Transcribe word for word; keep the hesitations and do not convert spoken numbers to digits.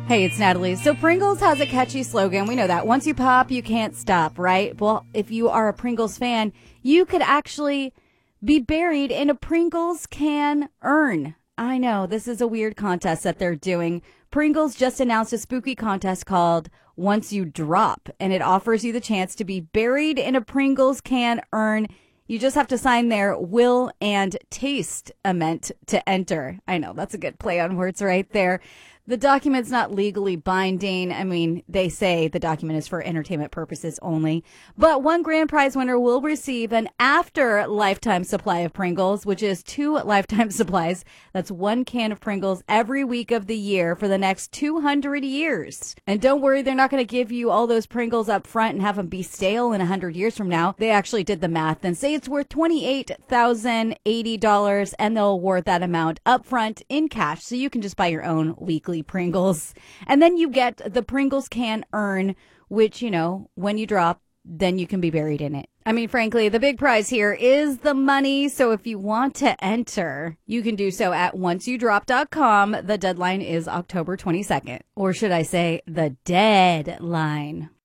Hey, it's Natalie. So Pringles has a catchy slogan. We know that. Once you pop, you can't stop, right? Well, if you are a Pringles fan, you could actually be buried in a Pringles can urn. I know, this is a weird contest that they're doing. Pringles just announced a spooky contest called Once You Drop, and it offers you the chance to be buried in a Pringles can urn. You just have to sign their will and taste ament to enter. I know, that's a good play on words right there. The document's not legally binding. I mean, they say the document is for entertainment purposes only. But one grand prize winner will receive an after lifetime supply of Pringles, which is two lifetime supplies. That's one can of Pringles every week of the year for the next two hundred years. And don't worry, they're not going to give you all those Pringles up front and have them be stale in one hundred years from now. They actually did the math and say it's worth twenty-eight thousand eighty dollars, and they'll award that amount up front in cash. So you can just buy your own weekly Pringles. And then you get the Pringles can urn, which, you know, when you drop, then you can be buried in it. I mean, frankly, the big prize here is the money. So if you want to enter, you can do so at once you drop dot com. The deadline is October twenty-second. Or should I say the deadline?